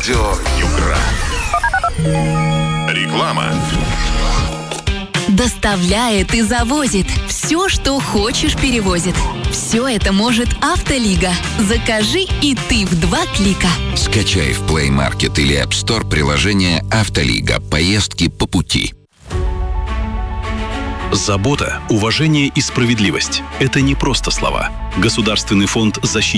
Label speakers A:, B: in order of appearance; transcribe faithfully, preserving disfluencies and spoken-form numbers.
A: Радио Югра. Реклама.
B: Доставляет и завозит. Все, что хочешь, перевозит. Все это может Автолига. Закажи и ты в два клика.
C: Скачай в Play Market или App Store приложение «Автолига». Поездки по пути.
D: Забота, уважение и справедливость – это не просто слова. Государственный фонд защиты